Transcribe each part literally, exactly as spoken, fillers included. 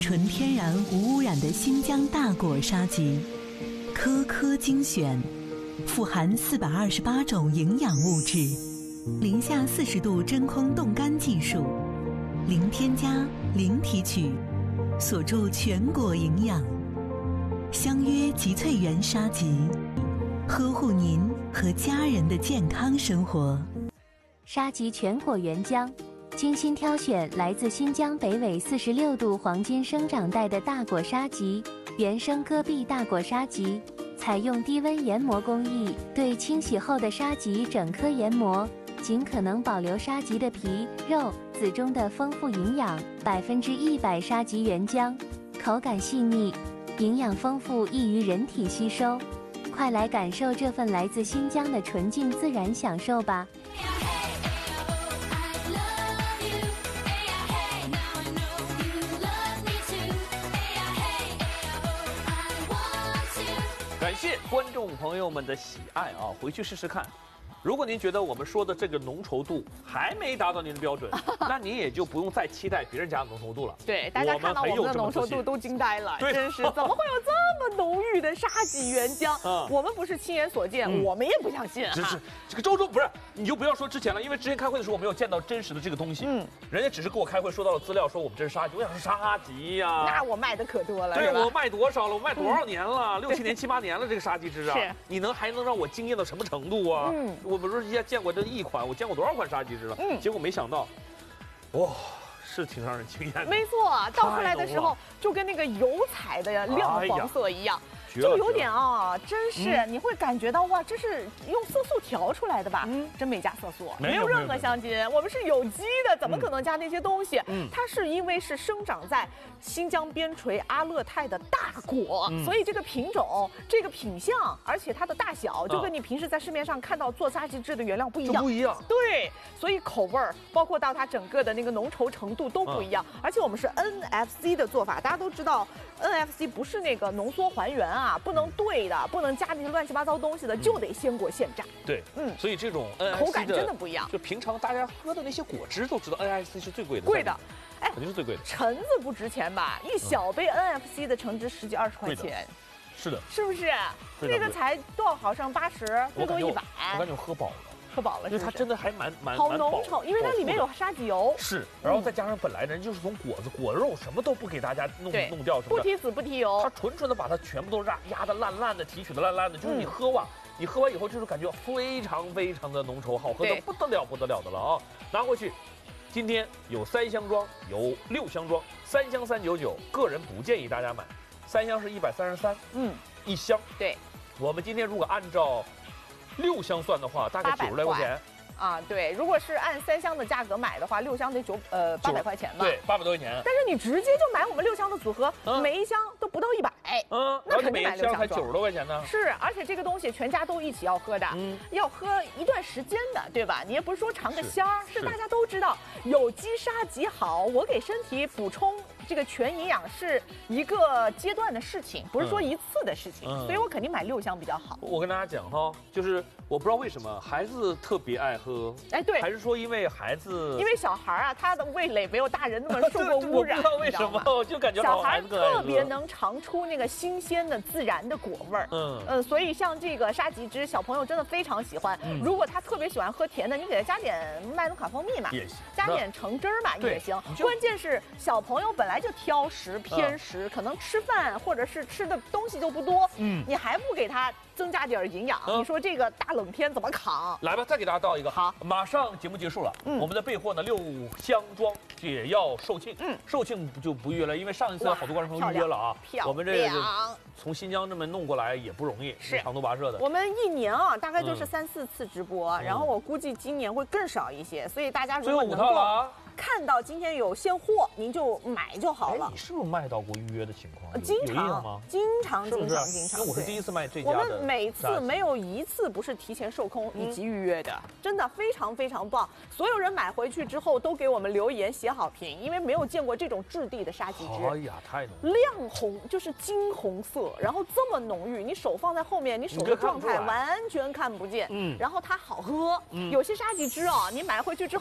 纯天然无污染的新疆大果沙棘，颗颗精选，富含四百二十八种营养物质，零下四十度真空冻干技术，零添加、零提取，锁住全果营养。相约集萃园沙棘，呵护您和家人的健康生活。 沙棘全果原浆。精心挑选来自新疆北纬四十六度黄金生长带的大果沙棘，原生戈壁大果沙棘，采用低温研磨工艺，对清洗后的沙棘整颗研磨，尽可能保留沙棘的皮、肉、籽中的丰富营养，百分之一百沙棘原浆，口感细腻，营养丰富，易于人体吸收。快来感受这份来自新疆的纯净自然享受吧！ 感谢观众朋友们的喜爱啊！回去试试看。如果您觉得我们说的这个浓稠度还没达到您的标准，那您也就不用再期待别人家的浓稠度了。 对，大家看到我们的浓稠度都惊呆了，真是怎么会有这么浓郁的沙棘原浆？嗯，我们不是亲眼所见，嗯、我们也不相信啊。 只是这个周周不是，你就不要说之前了，因为之前开会的时候我没有见到真实的这个东西。嗯，人家只是给我开会说到了资料，说我们这是沙棘，我想是沙棘呀、啊。 那我卖的可多了， 对，我卖多少了？我卖多少年了？嗯、六七年、七八年了，这个沙棘汁啊，是你能还能让我惊艳到什么程度啊？嗯，我不是也见过。这一款我见过多少款沙棘汁了，嗯，结果没想到，哇，是挺让人惊艳的。 没错，倒出来的时候就跟那个油彩的亮黄色一样。哎，就有点啊，真是、嗯、你会感觉到哇，这是用色素调出来的吧？嗯，真没加色素，没有任何香精，我们是有机的，怎么可能加那些东西？嗯，它是因为是生长在新疆边陲阿勒泰的大果，嗯、所以这个品种、这个品相，而且它的大小，就跟你平时在市面上看到做沙棘汁的原料不一样， 不一样。 对，所以口味儿，包括到它整个的那个浓稠程度都不一样。嗯、而且我们是 N F C 的做法，大家都知道 ，N F C 不是那个浓缩还原啊。啊，不能兑的，不能加那些乱七八糟东西的，就得现裹现榨。 对，嗯，所以这种 N F C 口感真的不一样。 就平常大家喝的那些果汁都知道 N F C 是最贵的， 贵的， 哎，肯定是最贵的。 橙子不值钱吧？一小杯 N F C 的橙汁十几二十块钱， 是的， 是不是？那个才多少毫升？八十，最多一百。 我感觉我喝饱了。 喝饱了， 因为它真的还蛮蛮好浓稠，因为它里面有沙棘油， 是，然后再加上本来人就是从果子、果肉什么都不给大家弄弄掉什么的， 不提籽不提油， 它纯纯的把它全部都压压的烂烂的，提取的烂烂的，就是你喝完，你喝完以后就是感觉非常非常的浓稠，好喝的不得了不得了的了啊！拿回去，今天有三箱装，有六箱装，三箱三九九，个人不建议大家买，三箱是一百三十三，嗯，一箱， 对， 我们今天如果按照六箱算的话，大概九十来块钱啊。对，如果是按三箱的价格买的话，六箱得九呃八百块钱吧。 对，八百多块钱。 但是你直接就买我们六箱的组合，嗯、每一箱都不到一百。嗯，那肯定买六箱才九十多块钱呢。 是，而且这个东西全家都一起要喝的，嗯、要喝一段时间的，对吧？你也不是说尝个鲜儿，是大家都知道有机沙棘好，我给身体补充这个全营养是一个阶段的事情，不是说一次的事情，嗯、所以我肯定买六箱比较好。 我跟大家讲哈，就是我不知道为什么孩子特别爱喝， 哎，对， 还是说因为孩子， 因为小孩啊，他的味蕾没有大人那么受过污染， 我不知道为什么，我就感觉小孩特别能尝出那个新鲜的自然的果味儿，嗯呃，所以像这个沙棘汁，小朋友真的非常喜欢。嗯、如果他特别喜欢喝甜的，你给他加点麦努卡蜂蜜嘛， 也行， 加点橙汁儿嘛也行。关键是小朋友本来就挑食偏食，嗯、可能吃饭或者是吃的东西就不多，嗯，你还不给他增加点营养，嗯、你说这个大冷天怎么扛？ 来吧，再给大家倒一个。 好， 马上节目结束了，嗯、我们的备货呢六箱装也要售罄，嗯，售罄就不约了，因为上一次好多观众朋友预约了啊，我们这个从新疆这么弄过来也不容易，是长途跋涉的。 我们一年啊，大概就是三四次直播，嗯、然后我估计今年会更少一些，所以大家如果能够看到今天有现货，您就买就好了。 你是不是卖到过预约的情况？ 经常吗？经常，经常，经常。 因为我是第一次卖这家的。 我们每次没有一次不是提前售空以及预约的，真的非常非常棒。所有人买回去之后都给我们留言写好评，因为没有见过这种质地的沙棘汁。 哎呀，太浓！ 亮红就是金红色，然后这么浓郁，你手放在后面，你手的状态完全看不见。嗯。然后它好喝，有些沙棘汁啊，你买回去之后。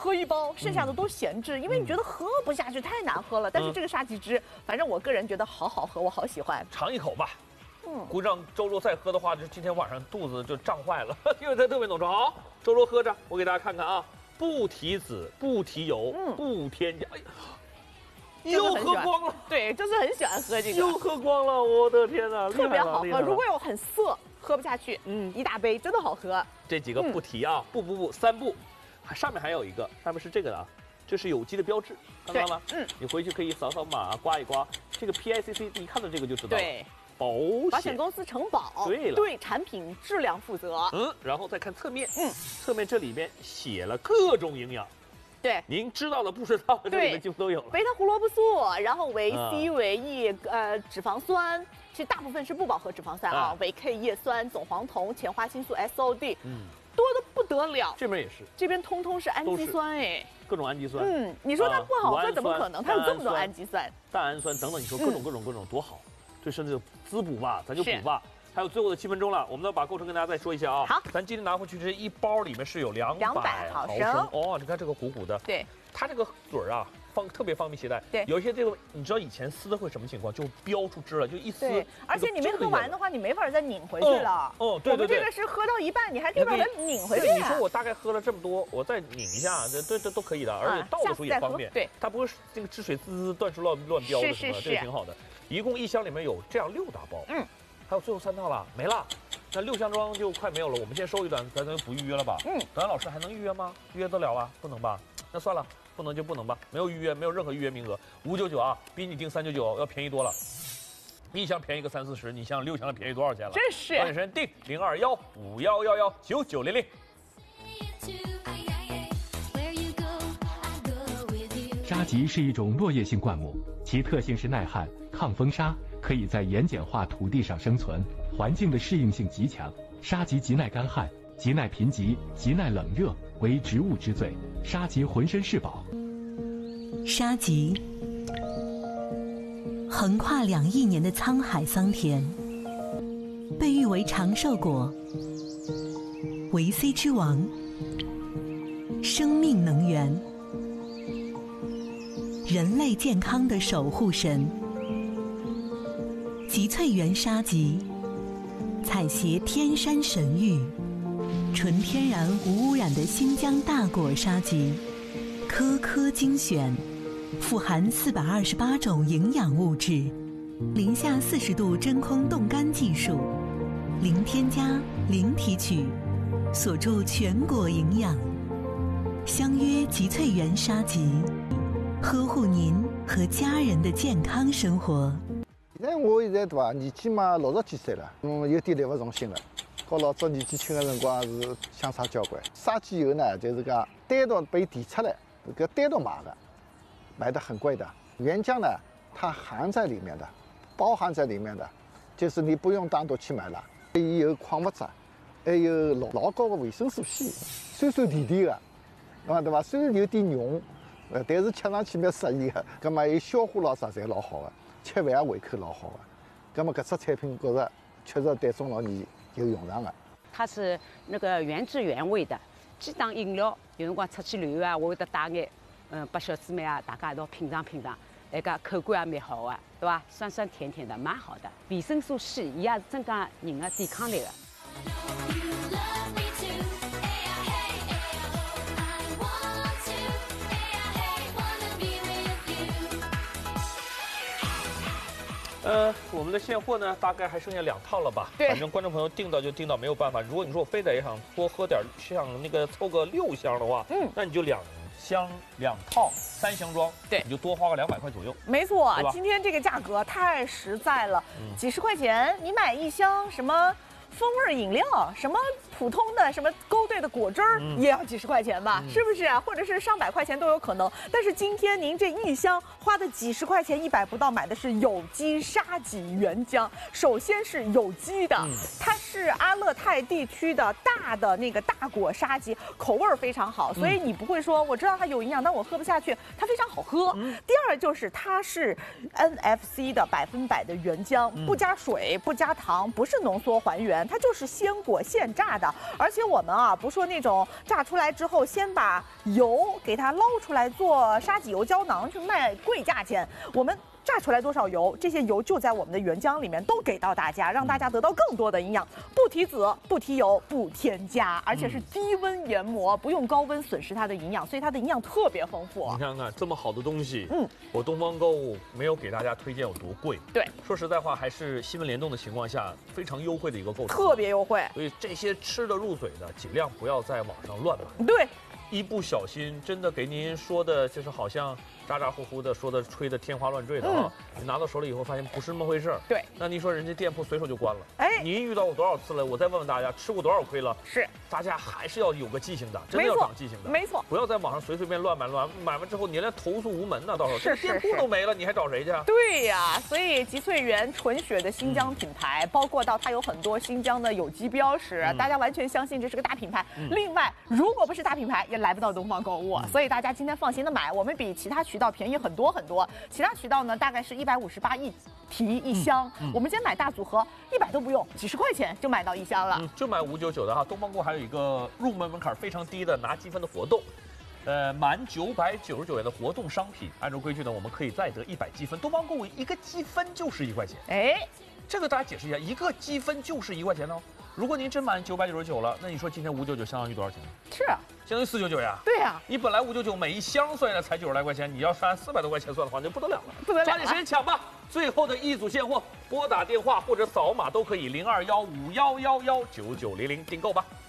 喝一包，剩下的都闲置，因为你觉得喝不下去，太难喝了。但是这个沙棘汁，反正我个人觉得好好喝，我好喜欢。 尝一口吧。 嗯， 估计让周周再喝的话，就今天晚上肚子就胀坏了，因为它特别浓稠。好，周周喝着，我给大家看看啊，不提籽，不提油，嗯、不添加。哎呀，又喝光了。 对，就是很喜欢喝这个。 又喝光了，我的天哪， 特别好喝。如果有很涩，喝不下去，嗯，一大杯真的好喝。 这几个不提啊，不不不，三不，上面还有一个，上面是这个的啊。这是有机的标志，看到了吗？嗯，你回去可以扫扫码，刮一刮。这个 P I C C， 你看到这个就知道了。对，保险保险公司承保， 对了， 对产品质量负责。 嗯，然后再看侧面，嗯，侧面这里边写了各种营养。 对， 您知道的不知道的，这里面几乎都有了。 贝塔胡萝卜素，然后维 C、维 E， 呃，脂肪酸，其实大部分是不饱和脂肪酸啊，维 K 叶酸、总黄酮、前花青素 S O D， 嗯，多的不得了。 这边也是， 这边通通是氨基酸哎。 各种氨基酸， 嗯，你说它不好喝怎么可能？它有这么多氨基酸、 蛋氨酸等等，你说各种各种各种多好，对身体滋补吧，咱就补吧。还有最后的七分钟了，我们要把构成跟大家再说一下啊。好，咱今天拿回去这一包里面是有两百毫升哦，你看这个鼓鼓的， 对， 它这个嘴儿啊。方特别方便携带，对，有一些这个你知道以前撕的会什么情况，就飙出汁了，就一撕， 而且你没喝完的话，你没法再拧回去了。 哦，对对对， 这个是喝到一半，你还可以把它拧回去。 你说我大概喝了这么多，我再拧一下，这这这都可以的，而且倒的时候也方便。 对， 它不会这个汁水滋滋断水乱乱飙的什么，这个挺好的。一共一箱里面有这样六大包，嗯，还有最后三套了，没了。那六箱装就快没有了，我们先收一单，咱咱就不预约了吧？嗯，德安老师还能预约吗？预约得了吧？不能吧？那算了。不能就不能吧，没有预约，没有任何预约名额，五九九啊，比你订三九九要便宜多了，一箱便宜个三四十，你想想六箱的便宜多少钱了？ 真是！ 抓紧时间订零二幺五幺幺幺九九零零。 沙棘是一种落叶性灌木，其特性是耐旱、抗风沙，可以在盐碱化土地上生存，环境的适应性极强。沙棘极耐干旱，极耐贫瘠，极耐冷热，为植物之最。沙棘浑身是宝。 沙棘横跨两亿年的沧海桑田，被誉为长寿果、维 C 之王、生命能源、人类健康的守护神。集萃源沙棘，采撷天山神玉，纯天然无污染的新疆大果沙棘，颗颗精选，富含四百二十八种营养物质，零下四十度真空冻干技术，零添加、零提取，锁住全果营养。相约集萃源沙棘，呵护您和家人的健康生活。 现在我现在对伐，年纪嘛六十几岁了，嗯，有点力不从心了。和老早年纪轻的辰光是相差交关。沙棘油呢，就是讲单独被提出来，这个单独买的，买的很贵的。原浆呢，它含在里面的，包含在里面的，就是你不用单独去买了。有矿物质，还有老老高的维生素 C， 酸酸甜甜的，啊对吧？虽然有点浓，呃，但是吃上去蛮适宜的。葛么有消化老啥侪老好的，吃饭也胃口老好的。葛么搿只产品觉着确实对中老年有用场的。 它是那个原汁原味的，既当饮料，有辰光出去旅游啊，我会得带眼，嗯，把小姊妹啊，大家一道品尝品尝，那个口感也蛮好的，对吧？酸酸甜甜的，蛮好的。维生素 C， 伊也是增加人的抵抗力的。 呃，我们的现货呢，大概还剩下两套了吧？对，反正观众朋友订到就订到，没有办法。如果你说我非得想多喝点，像那个凑个六箱的话，嗯，那你就两箱两套三箱装，对，你就多花个两百块左右。 没错，今天这个价格太实在了，嗯、几十块钱你买一箱什么风味饮料，什么普通的什么勾兑的果汁儿、嗯、也要几十块钱吧，嗯、是不是啊？或者是上百块钱都有可能。但是今天您这一箱花的几十块钱，一百不到，买的是有机沙棘原浆。首先是有机的，嗯、它是。 是阿勒泰地区的大的那个大果沙棘，口味非常好，所以你不会说我知道它有营养，但我喝不下去，它非常好喝。嗯、第二就是它是 N F C 的百分百的原浆，不加水，不加糖，不是浓缩还原，它就是鲜果现榨的。而且我们啊，不说那种榨出来之后先把油给它捞出来做沙棘油胶囊去卖贵价钱，我们。榨出来多少油，这些油就在我们的原浆里面都给到大家，让大家得到更多的营养，不提籽，不提油，不添加，而且是低温研磨，不用高温损失它的营养，所以它的营养特别丰富。 你看看这么好的东西，嗯，我东方购物没有给大家推荐有多贵， 对， 说实在话，还是新闻联动的情况下非常优惠的一个购买， 特别优惠。 所以这些吃得入嘴的，尽量不要在网上乱买。 对。 一不小心，真的给您说的，就是好像咋咋呼呼的，说的吹的天花乱坠的啊！你、嗯、拿到手里以后，发现不是那么回事儿。 对， 那您说人家店铺随手就关了，哎，您遇到过多少次了？我再问问大家，吃过多少亏了？ 是， 大家还是要有个记性的，真的要长记性的。 没错， 不要在网上随随便乱买乱买完之后，你连投诉无门呢，到时候这店铺都没了，你还找谁去？ 对呀，所以吉翠园纯血的新疆品牌，嗯、包括到它有很多新疆的有机标识，嗯、大家完全相信这是个大品牌。嗯、另外，如果不是大品牌，也来不到东方购物。嗯、所以大家今天放心的买，我们比其他渠道便宜很多很多。其他渠道呢，大概是一百五十八一提一箱，嗯嗯、我们今天买大组合，一百都不用，几十块钱就买到一箱了。 嗯、就买五九九的哈。东方购物还有一个入门门槛非常低的拿积分的活动，呃，满九百九十九元的活动商品，按照规矩呢，我们可以再得一百积分。东方购物一个积分就是一块钱，哎，这个大家解释一下，一个积分就是一块钱哦。如果您真满九百九十九了，那你说今天五九九相当于多少钱？ 是啊， 相当于四九九呀。 对呀、啊， 你本来五九九每一箱算下来才九十来块钱，你要按四百多块钱算的话，那就不得了了。 不得了， 抓紧时间抢吧！最后的一组现货，拨打电话或者扫码都可以，零二幺五幺幺幺九九零零订购吧。